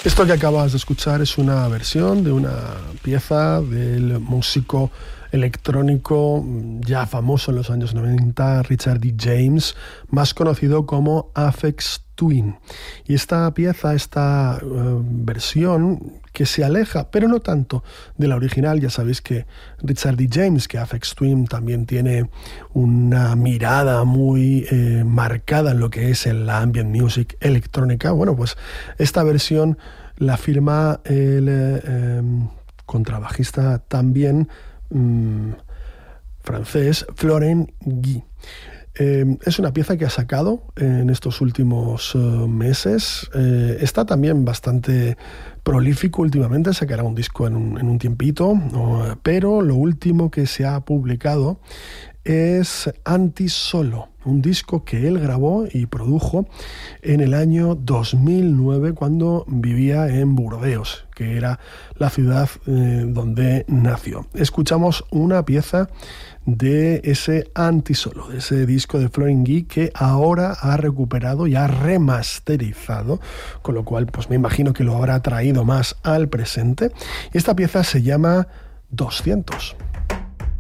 Esto que acabas de escuchar es una versión de una pieza del músico electrónico ya famoso en los años 90, Richard D. James, más conocido como Aphex Twin. Y esta pieza, esta versión que se aleja, pero no tanto, de la original. Ya sabéis que Richard D. James, que Aphex Twin también tiene una mirada muy marcada en lo que es la ambient music electrónica. Bueno, pues esta versión la firma el contrabajista también francés, Florent Guy. Es una pieza que ha sacado en estos últimos meses. Está también bastante prolífico últimamente, sacará un disco en un tiempito, pero lo último que se ha publicado es Antisolo, un disco que él grabó y produjo en el año 2009 cuando vivía en Burdeos, que era la ciudad donde nació. Escuchamos una pieza de ese Antisolo, de ese disco de Florent Guy que ahora ha recuperado y ha remasterizado, con lo cual pues me imagino que lo habrá traído más al presente. Y esta pieza se llama 200.